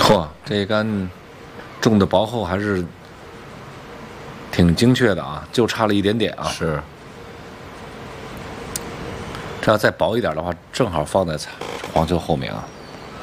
嚯，这一杆种的薄厚还是挺精确的啊，就差了一点点啊。 是， 这要再薄一点的话，正好放在黄球后面啊。